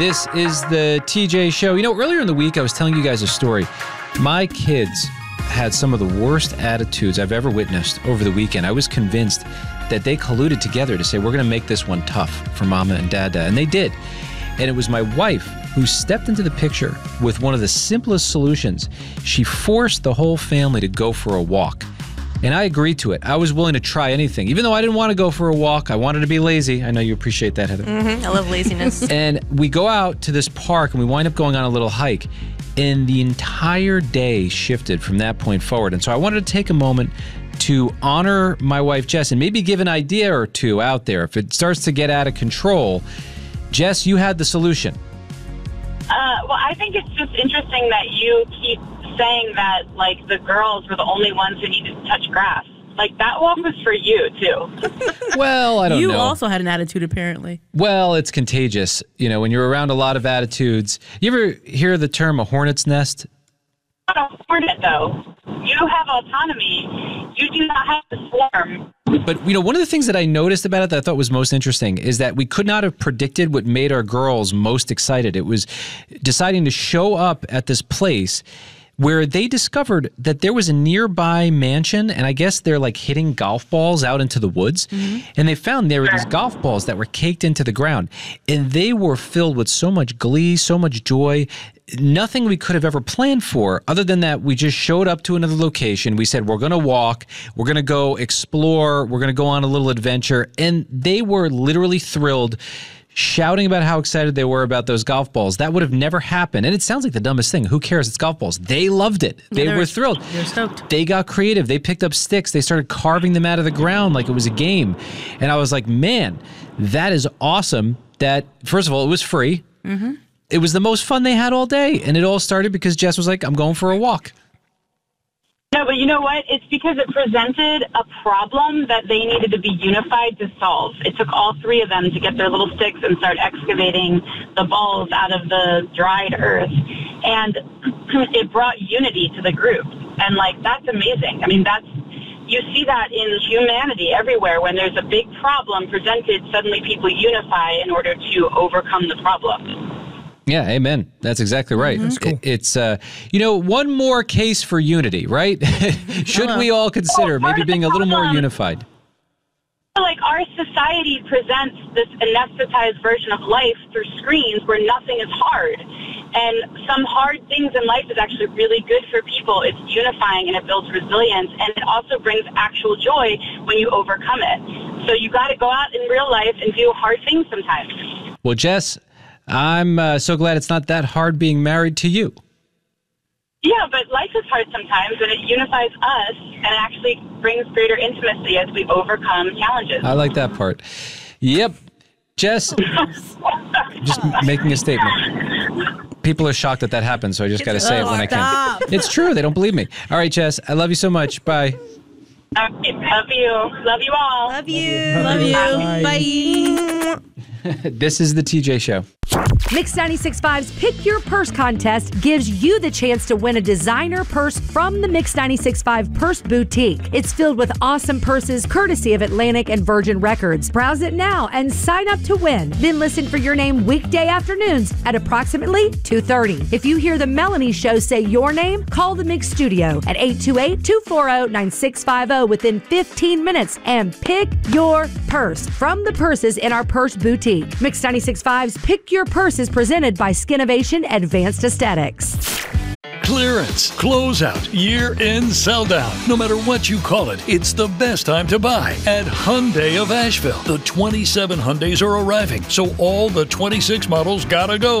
This is the TJ Show. You know, earlier in the week, I was telling you guys a story. My kids had some of the worst attitudes I've ever witnessed over the weekend. I was convinced that they colluded together to say, we're going to make this one tough for Mama and Dada. And they did. And it was my wife who stepped into the picture with one of the simplest solutions. She forced the whole family to go for a walk. And I agreed to it. I was willing to try anything. Even though I didn't want to go for a walk, I wanted to be lazy. I know you appreciate that, Heather. I love laziness. And we go out to this park, and we wind up going on a little hike. And the entire day shifted from that point forward. And so I wanted to take a moment to honor my wife, Jess, and maybe give an idea or two out there. If it starts to get out of control, Jess, you had the solution. Well, I think it's just interesting that you keep saying that, like, the girls were the only ones who needed to touch grass. Like, that walk was for you, too. Well, I don't know. You also had an attitude, apparently. Well, it's contagious. You know, when you're around a lot of attitudes. You ever hear the term a hornet's nest? Not a hornet, though. You have autonomy. You do not have to swarm. But, you know, one of the things that I noticed about it that I thought was most interesting is that we could not have predicted what made our girls most excited. It was deciding to show up at this place where they discovered that there was a nearby mansion, and I guess they're like hitting golf balls out into the woods. And they found there were these golf balls that were caked into the ground, and they were filled with so much glee, so much joy. Nothing we could have ever planned for, other than that we just showed up to another location. We said, we're going to walk, we're going to go explore, we're going to go on a little adventure. And they were literally thrilled, shouting about how excited they were about those golf balls. That would have never happened. And it sounds like the dumbest thing. Who cares? It's golf balls. They loved it. They were thrilled. They're stoked. They got creative. They picked up sticks. They started carving them out of the ground like it was a game. And I was like, man, that is awesome. That, first of all, it was free. It was the most fun they had all day. And it all started because Jess was like, I'm going for a walk. No, but you know what? It's because it presented a problem that they needed to be unified to solve. It took all three of them to get their little sticks and start excavating the balls out of the dried earth. And it brought unity to the group. And, like, that's amazing. I mean, you see that in humanity everywhere. When there's a big problem presented, suddenly people unify in order to overcome the problem. Yeah, amen. That's exactly right. That's cool. It's, you know, one more case for unity, right? Should we all consider maybe being a little more unified? Like, our society presents this anesthetized version of life through screens where nothing is hard. And some hard things in life is actually really good for people. It's unifying and it builds resilience. And it also brings actual joy when you overcome it. So you got to go out in real life and do hard things sometimes. Well, Jess, I'm so glad it's not that hard being married to you. Yeah, but life is hard sometimes, and it unifies us, and it actually brings greater intimacy as we overcome challenges. I like that part. Yep. Jess, just making a statement. People are shocked that happened, so I just got to say it when I can. It's true. They don't believe me. All right, Jess, I love you so much. Bye. Love you. Love you all. Love you. Love you. Bye. This is the TJ Show. Mix 96.5's Pick Your Purse contest gives you the chance to win a designer purse from the Mix 96.5 Purse Boutique. It's filled with awesome purses courtesy of Atlantic and Virgin Records. Browse it now and sign up to win. Then listen for your name weekday afternoons at approximately 2:30. If you hear the Melanie Show say your name, call the Mix Studio at 828-240-9650 within 15 minutes and pick your purse from the purses in our Purse Boutique. Mix 96.5's Pick Your Purse is presented by Skinovation Advanced Aesthetics. Clearance, closeout, year-end sell-down. No matter what you call it, it's the best time to buy at Hyundai of Asheville. The 27 Hyundais are arriving, so all the 26 models gotta go.